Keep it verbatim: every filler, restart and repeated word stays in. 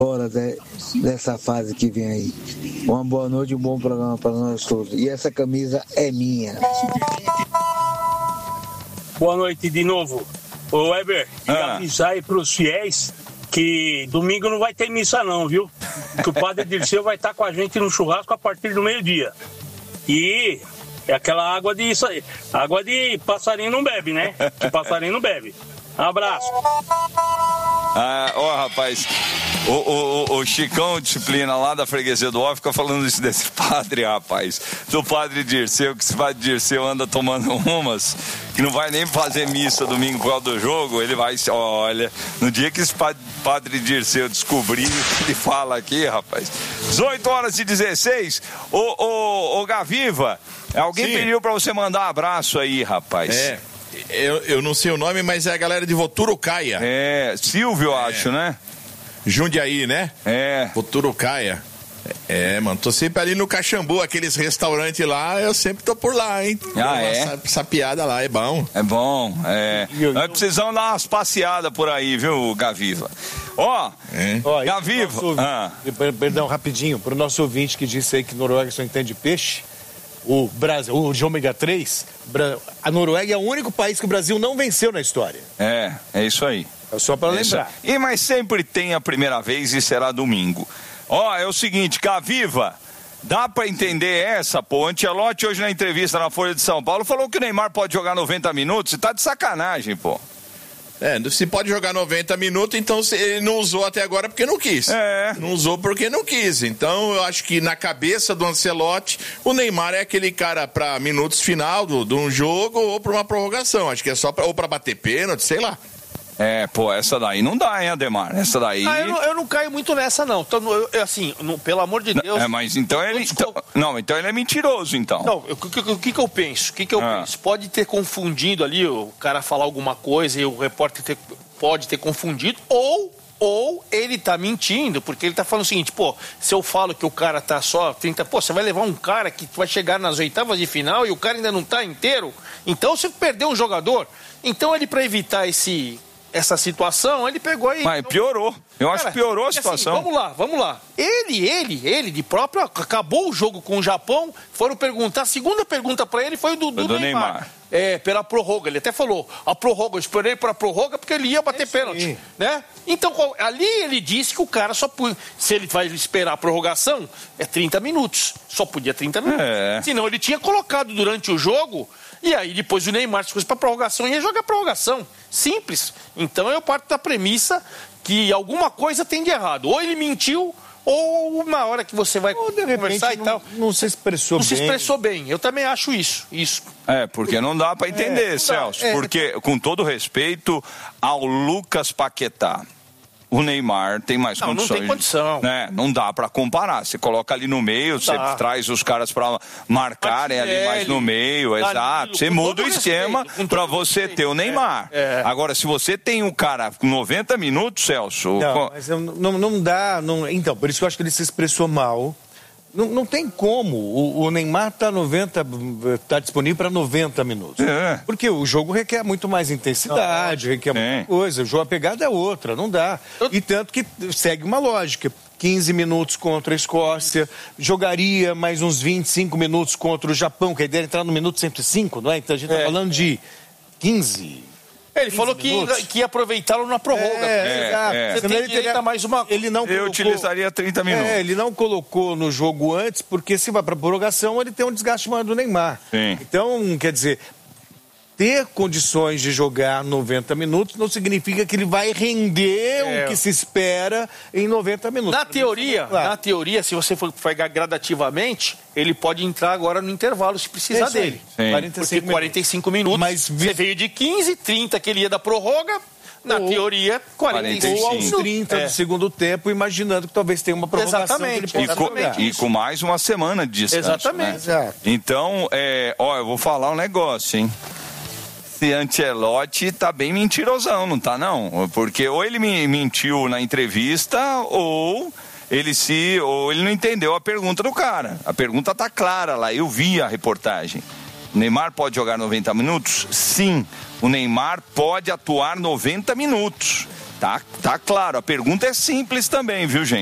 fora de, dessa fase que vem aí. Uma boa noite e um bom programa para nós todos. E essa camisa é minha. Boa noite de novo. Ô Weber, e Ah. avisar aí pros fiéis que domingo não vai ter missa não, viu? Que o padre Dirceu vai estar com a gente no churrasco a partir do meio-dia. E é aquela água de isso aí. Água de passarinho não bebe, né? Que passarinho não bebe. Um abraço. Ah, ó, rapaz, o, o, o Chicão Disciplina lá da freguesia do Ó fica falando isso desse padre, rapaz. Do padre Dirceu, que esse padre Dirceu anda tomando umas, que não vai nem fazer missa domingo por causa do jogo, ele vai, olha, no dia que esse padre, padre Dirceu descobrir, ele fala aqui, rapaz. dezoito horas e dezesseis, ô, ô, ô Gaviva, alguém Sim. pediu pra você mandar um abraço aí, rapaz. É. Eu, eu não sei o nome, mas é a galera de Voturucaia. É, Silvio, eu acho, né? Jundiaí, né? É. Voturucaia. É, mano, tô sempre ali no Caxambu, aqueles restaurantes lá, eu sempre tô por lá, hein? Ah, é? Essa, essa piada lá é bom. É bom, é. Nós precisamos dar umas passeadas por aí, viu, Gaviva? Ó, É. Ó, e pro Gaviva. nosso ouvinte- Ah. per- Perdão, rapidinho, pro nosso ouvinte que disse aí que Noruega só entende peixe, o Brasil, o de ômega três, Bra- a Noruega é o único país que o Brasil não venceu na história. É, é isso aí. É só para É isso lembrar. aí. E mas sempre tem a primeira vez e será domingo. Ó, é o seguinte, Gaviva, dá pra entender essa, pô. O Ancelotti hoje na entrevista na Folha de São Paulo falou que o Neymar pode jogar noventa minutos e tá de sacanagem, pô. É, se pode jogar noventa minutos, então se- ele não usou até agora porque não quis. É. Não usou porque não quis. Então eu acho que na cabeça do Ancelotti, o Neymar é aquele cara pra minutos final do- de um jogo ou pra uma prorrogação. Acho que é só pra, ou pra bater pênalti, sei lá. É, pô, essa daí não dá, hein, Ademar? Essa daí... Ah, eu, não, eu não caio muito nessa, não. Então, eu, eu, assim, não, pelo amor de Deus. É, mas então ele... Desculpa. Então, não, então ele é mentiroso, então. Não, o que, o que que eu penso? O que, que eu Ah. penso? Pode ter confundido ali, o cara falar alguma coisa e o repórter ter- pode ter confundido, ou, ou ele tá mentindo, porque ele tá falando o seguinte, pô, se eu falo que o cara tá só trinta, pô, você vai levar um cara que vai chegar nas oitavas de final e o cara ainda não tá inteiro, então você perdeu um jogador. Então ele, pra evitar esse... essa situação, ele pegou e... Mas piorou. Eu acho que piorou a porque, situação. Assim, vamos lá, vamos lá. Ele, ele, ele, de próprio, acabou o jogo com o Japão, foram perguntar, a segunda pergunta pra ele foi do, do, do Neymar. Neymar. É, pela prorroga, ele até falou, a prorroga, eu esperei pra prorroga porque ele ia bater pênalti, né? Então, qual- ali ele disse que o cara só podia, se ele vai esperar a prorrogação, é trinta minutos, só podia trinta minutos. É. Senão ele tinha colocado durante o jogo, e aí depois o Neymar, se fosse pra prorrogação, ia jogar prorrogação. Simples. Então eu parto da premissa que alguma coisa tem de errado. Ou ele mentiu, ou na hora que você vai Ou de conversar repente e não, tal. não se expressou Não bem. se expressou bem. Eu também acho isso. Isso. É, porque não dá pra entender, dá. Celso. É. Porque, com todo respeito ao Lucas Paquetá, o Neymar tem mais Não, não condições. tem condição. Né? Não dá pra comparar. Você coloca ali no meio, você dá. traz os caras pra marcarem ali Martinelli, mais no meio, Danilo, exato. Você com muda o todo esquema respeito, com pra todo você respeito. ter o Neymar. É, é. Agora, se você tem um cara com noventa minutos, Celso... Não, com- mas eu- não, não dá. Não, então, por isso que eu acho que ele se expressou mal. Não, não tem como. O, o Neymar tá noventa, tá disponível para noventa minutos. É. Porque o jogo requer muito mais intensidade, requer É. muita coisa. O jogo, a pegada é outra, não dá. E tanto que segue uma lógica. quinze minutos contra a Escócia, jogaria mais uns vinte e cinco minutos contra o Japão, que a ideia é entrar no minuto cento e cinco, não é? Então a gente tá É. falando de quinze. Ele falou que, minutos. que ia aproveitá-lo na prorroga. É, exato. é. Você Senão tem direito a mais uma... Ele não Eu colocou- utilizaria trinta minutos. É, ele não colocou no jogo antes, porque se vai para prorrogação, ele tem um desgaste maior do Neymar. Sim. Então, quer dizer, ter condições de jogar noventa minutos não significa que ele vai render É. o que se espera em noventa minutos. Na teoria, Claro. na teoria, se você for pegar gradativamente, ele pode entrar agora no intervalo se precisar É isso aí. dele. Sim. quarenta e cinco Porque quarenta e cinco minutos, Mas vi- você veio de quinze, trinta que ele ia da prorroga, na Ou- teoria, quarenta e cinco. Ou aos Sim. trinta É. do segundo tempo, imaginando que talvez tenha uma prorrogação Exatamente. que ele E possa com, jogar. e com mais uma semana de descanso. Exatamente. né? Exato. Então, é, ó, eu vou falar um negócio, hein? Esse Ancelotti tá bem mentirosão, não tá não? Porque ou ele me mentiu na entrevista, ou ele se, ou ele não entendeu a pergunta do cara. A pergunta tá clara lá, eu vi a reportagem. O Neymar pode jogar noventa minutos? Sim, o Neymar pode atuar noventa minutos. Tá, tá claro. A pergunta é simples também, viu, gente?